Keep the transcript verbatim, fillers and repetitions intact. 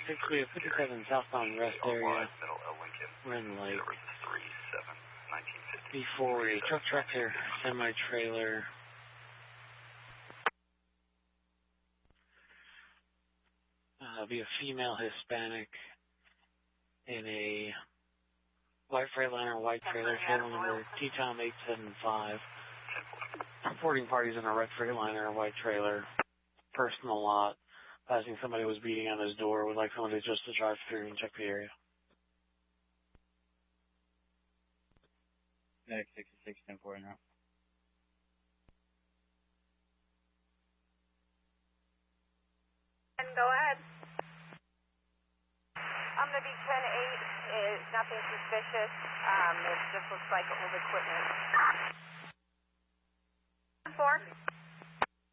six, we have fifty-seven southbound rest area. We're in like before a truck tractor, semi-trailer. Uh, be a female Hispanic in a white Freightliner, white trailer, tail number T TOM eight seven five. Reporting parties in a red Freightliner, white trailer, personal lot. Passing somebody was beating on his door. Would like somebody just to drive through and check the area. Medic sixty-six, ten four now. And go ahead. I'm going to be ten eight. It's nothing suspicious. Um, it just looks like old equipment. four.